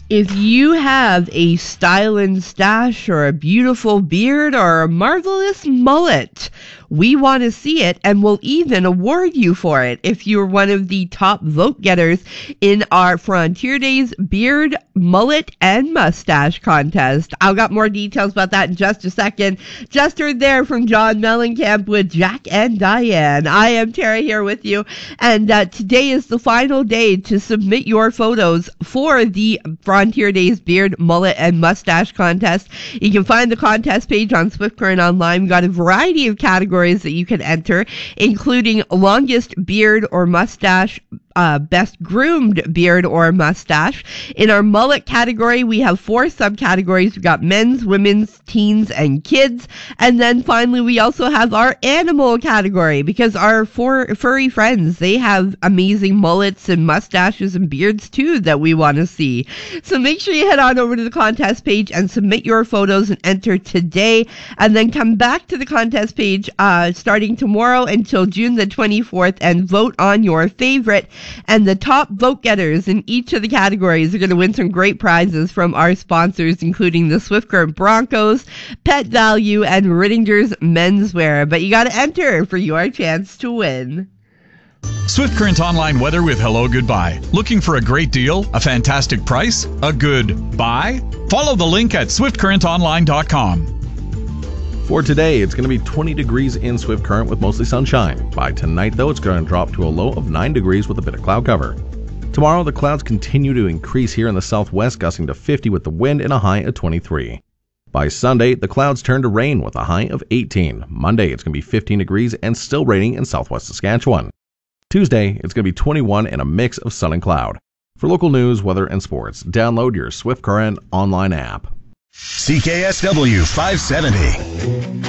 If you have a styling stash or a beautiful beard or a marvelous mullet, we want to see it, and we'll even award you for it if you're one of the top vote getters in our Frontier Days Beard, Mullet, and Mustache contest. I've got more details about that in just a second. Just heard there from John Mellencamp with Jack and Diane. I am Tara here with you, and today is the final day to submit your photos for the Frontier Days Beard, Mullet, and Mustache contest. You can find the contest page on Swift Current Online. We've got a variety of categories that you can enter, including longest beard or mustache, best groomed beard or mustache. In our mullet category, we have 4 subcategories. We've got men's, women's, teens, and kids. And then finally, we also have our animal category, because our 4 furry friends, they have amazing mullets and mustaches and beards too that we want to see. So make sure you head on over to the contest page and submit your photos and enter today, and then come back to the contest page starting tomorrow until June the 24th and vote on your favorite. And the top vote getters in each of the categories are going to win some great prizes from our sponsors, including the Swift Current Broncos, Pet Value, and Rittinger's Menswear. But you got to enter for your chance to win. Swift Current Online weather with Hello Goodbye. Looking for a great deal? A fantastic price? A good buy? Follow the link at swiftcurrentonline.com. For today, it's going to be 20 degrees in Swift Current with mostly sunshine. By tonight, though, it's going to drop to a low of 9 degrees with a bit of cloud cover. Tomorrow, the clouds continue to increase here in the southwest, gusting to 50 with the wind and a high of 23. By Sunday, the clouds turn to rain with a high of 18. Monday, it's going to be 15 degrees and still raining in southwest Saskatchewan. Tuesday, it's going to be 21 and a mix of sun and cloud. For local news, weather, and sports, download your Swift Current online app. CKSW 570.